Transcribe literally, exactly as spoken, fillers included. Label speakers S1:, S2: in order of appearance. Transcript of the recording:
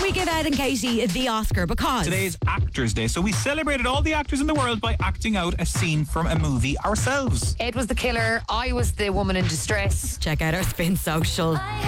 S1: we give Ed and Katie the Oscar because
S2: today's Actors' Day. So we celebrated all the actors in the world by acting out a scene from a movie ourselves.
S3: Ed was the killer. I was the woman in distress.
S1: check out our Spin Social.